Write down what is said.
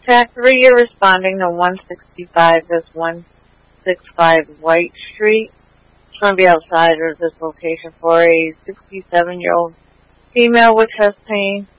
Contact 3, you're responding to 165, this 165 White Street. It's going to be outside of this location for a 67-year-old female with chest pain.